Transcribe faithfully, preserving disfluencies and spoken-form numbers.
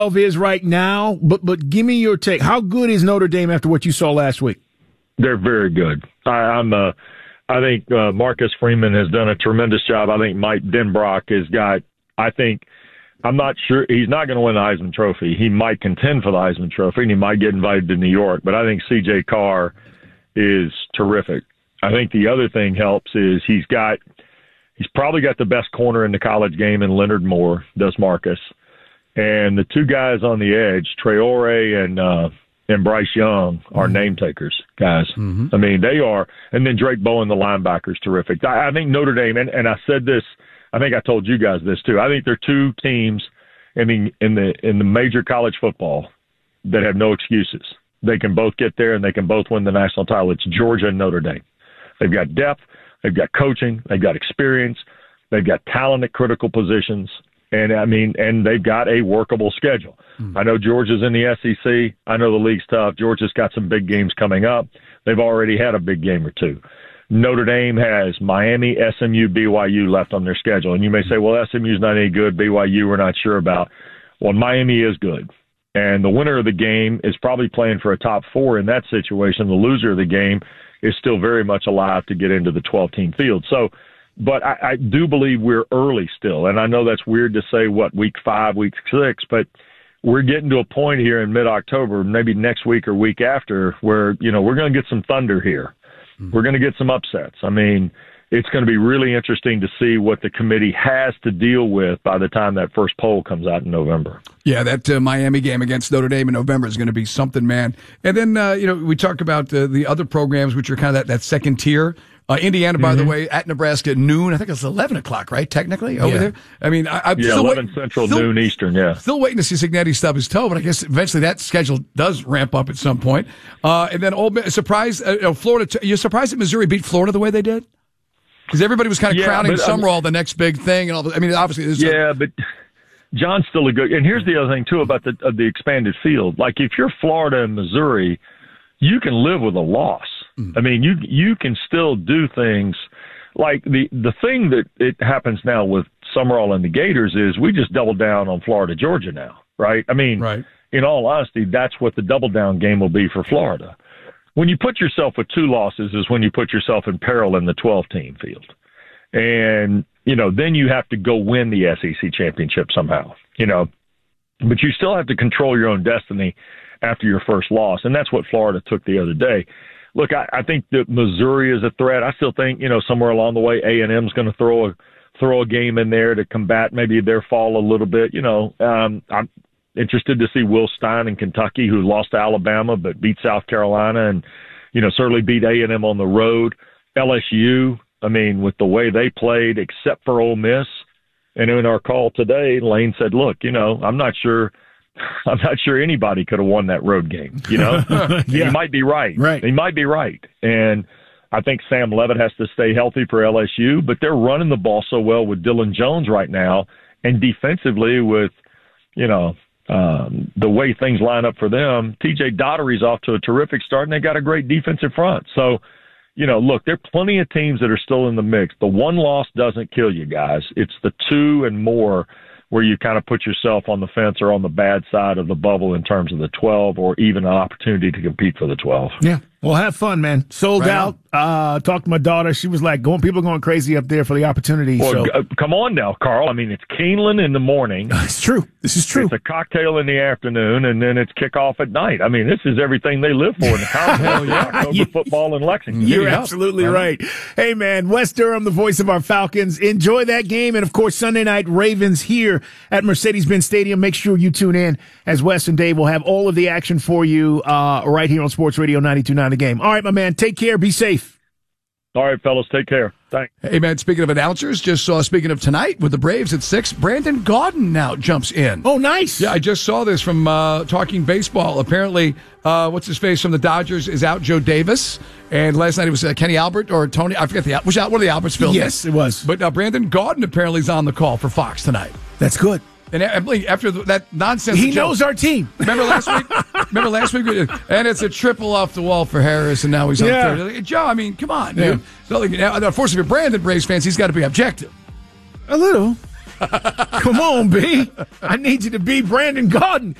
of is right now, but but give me your take. How good is Notre Dame after what you saw last week? They're very good. I, I'm uh, I think uh, Marcus Freeman has done a tremendous job. I think Mike Denbrock has got. I think I'm not sure he's not going to win the Heisman Trophy. He might contend for the Heisman Trophy, and he might get invited to New York. But I think C J Carr is terrific. I think the other thing helps is he's got. He's probably got the best corner in the college game in Leonard Moore, does Marcus. And the two guys on the edge, Traore and uh, and Bryce Young, are mm-hmm. name takers, guys. Mm-hmm. I mean, they are. And then Drake Bowen, the linebacker, is terrific. I, I think Notre Dame, and, and I said this, I think I told you guys this too. I think there are two teams in the in the in the major college football that have no excuses. They can both get there and they can both win the national title. It's Georgia and Notre Dame. They've got depth, they've got coaching, they've got experience, they've got talent at critical positions. And I mean, and they've got a workable schedule. Mm. I know Georgia's in the S E C. I know the league's tough. Georgia's got some big games coming up. They've already had a big game or two. Notre Dame has Miami, S M U, B Y U left on their schedule. And you may say, well, S M U's not any good. B Y U we're not sure about. Well, Miami is good. And the winner of the game is probably playing for a top four in that situation. The loser of the game is still very much alive to get into the twelve-team field. So, But I, I do believe we're early still. And I know that's weird to say, what, week five, week six, but we're getting to a point here in mid-October, maybe next week or week after, where, you know, we're going to get some thunder here. Mm-hmm. We're going to get some upsets. I mean, it's going to be really interesting to see what the committee has to deal with by the time that first poll comes out in November. Yeah, that uh, Miami game against Notre Dame in November is going to be something, man. And then, uh, you know, we talk about uh, the other programs, which are kind of that, that second tier. Uh, Indiana, by mm-hmm. the way, at Nebraska at noon. I think it's eleven o'clock, right? Technically, over yeah. there. I mean, I, I'm yeah, still eleven waiting, Central, still, noon Eastern. Yeah, still waiting to see Cignetti stub his toe, but I guess eventually that schedule does ramp up at some point. Uh, and then, Ole Miss, surprise, uh, you know, Florida. You're surprised that Missouri beat Florida the way they did? Because everybody was kind of yeah, crowning but, Summerall um, the next big thing, and all. I mean, obviously, there's yeah, a, but John's still a good. And here's the other thing too about the uh, the expanded field. Like if you're Florida and Missouri, you can live with a loss. Mm. I mean, you you can still do things. Like the, the thing that it happens now with Summerall and the Gators is we just double down on Florida, Georgia now, right? I mean, right. in all honesty, that's what the double down game will be for Florida. When you put yourself with two losses is when you put yourself in peril in the twelve-team field. And, you know, then you have to go win the S E C championship somehow, you know. But you still have to control your own destiny after your first loss, and that's what Florida took the other day. Look, I, I think that Missouri is a threat. I still think, you know, somewhere along the way, A and M is going to throw a throw a game in there to combat maybe their fall a little bit. You know, um, I'm interested to see Will Stein in Kentucky, who lost to Alabama but beat South Carolina, and you know certainly beat A and M on the road. L S U, I mean, with the way they played, except for Ole Miss. And in our call today, Lane said, "Look, you know, I'm not sure." I'm not sure anybody could have won that road game, you know? yeah. He might be right. Right. He might be right. And I think Sam Levitt has to stay healthy for L S U, but they're running the ball so well with Dylan Jones right now. And defensively with, you know, um, the way things line up for them, T J Dottery's off to a terrific start, and they got a great defensive front. So, you know, look, there are plenty of teams that are still in the mix. The one loss doesn't kill you guys. It's the two and more where you kind of put yourself on the fence or on the bad side of the bubble in terms of the twelve or even an opportunity to compete for the twelve. Yeah. Well, have fun, man. Sold right out. Uh, talked to my daughter. She was like, going, people are going crazy up there for the opportunity. Well, so. g- come on now, Carl. I mean, it's Keeneland in the morning. It's true. This is true. It's a cocktail in the afternoon, and then it's kickoff at night. I mean, this is everything they live for in the Commonwealth. yeah. October football in Lexington. You're absolutely right. Hey, man, Wes Durham, the voice of our Falcons. Enjoy that game. And, of course, Sunday night, Ravens here at Mercedes-Benz Stadium. Make sure you tune in as Wes and Dave will have all of the action for you uh, right here on Sports Radio ninety-two point nine The Game. All right, my man. Take care. Be safe. All right, fellas. Take care. Thanks. Hey, man, speaking of announcers, just saw, speaking of tonight with the Braves at six, Brandon Gaudin now jumps in. Oh, nice. Yeah, I just saw this from uh, Talking Baseball. Apparently, uh, what's his face from the Dodgers is out, Joe Davis. And last night it was uh, Kenny Albert or Tony. I forget the which one of the Alberts filmed. Yes, it was. But uh, Brandon Gaudin apparently is on the call for Fox tonight. That's good. And I believe after that nonsense, he knows our team. Remember last week? Remember last week? And it's a triple off the wall for Harris, and now he's on yeah. third. Like, Joe, I mean, come on, yeah. dude. So, like, now, unfortunately for Brandon, Braves fans, he's got to be objective. A little. Come on, B. I need you to be Brandon Gaudin.